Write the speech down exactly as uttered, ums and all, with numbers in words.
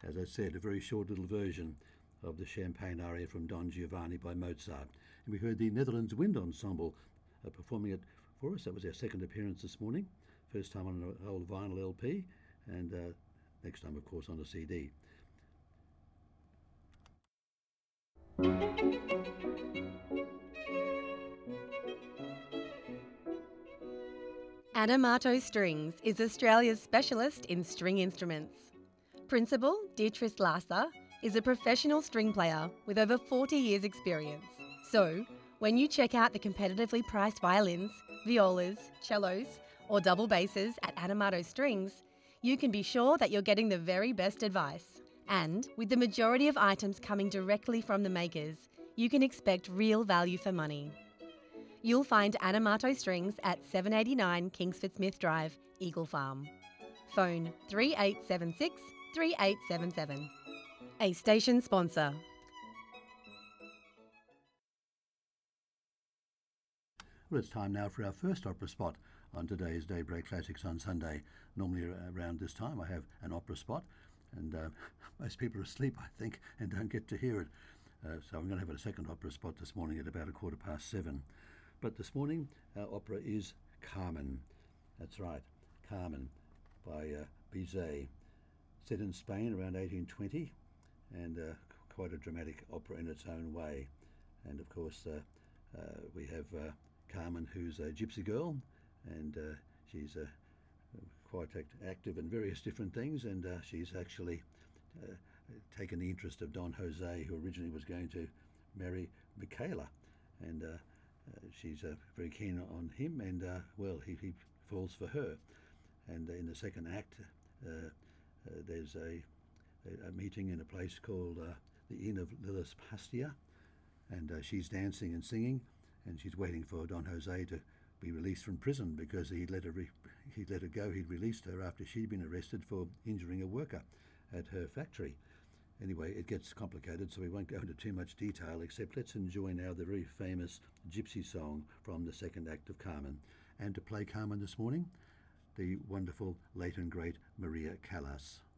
as I said, a very short little version of the Champagne aria from Don Giovanni by Mozart. And we heard the Netherlands Wind Ensemble uh, performing it for us. That was our second appearance this morning. First time on an old vinyl L P, and uh, next time, of course, on a C D. Adamato Strings is Australia's specialist in string instruments. Principal Beatrice Lasser is a professional string player with over forty years experience. So, when you check out the competitively priced violins, violas, cellos, or double basses at Adamato Strings, you can be sure that you're getting the very best advice. And with the majority of items coming directly from the makers, you can expect real value for money. You'll find Adamato Strings at seven eighty-nine Kingsford Smith Drive, Eagle Farm. Phone three eight seven six, three eight seven seven. A station sponsor. Well, it's time now for our first opera spot on today's Daybreak Classics on Sunday. Normally around this time I have an opera spot, and uh, most people are asleep, I think, and don't get to hear it. Uh, so I'm going to have a second opera spot this morning at about a quarter past seven. But this morning our opera is Carmen. That's right, Carmen by uh, Bizet. Set in Spain around eighteen twenty, and uh, quite a dramatic opera in its own way. And of course uh, uh, we have uh, Carmen, who's a gypsy girl, and uh, she's uh, quite act- active in various different things, and uh, she's actually uh, taken the interest of Don Jose, who originally was going to marry Michaela, and uh, uh, she's uh, very keen on him, and uh, well, he, he falls for her. And uh, in the second act, uh, uh, there's a, a, a meeting in a place called uh, the Inn of Lillis Pastia, and uh, she's dancing and singing, and she's waiting for Don Jose to be released from prison because he'd let her re- he'd let her go. He'd released her after she'd been arrested for injuring a worker at her factory. Anyway, it gets complicated, so we won't go into too much detail, except let's enjoy now the very famous gypsy song from the second act of Carmen. And to play Carmen this morning, the wonderful late and great Maria Callas.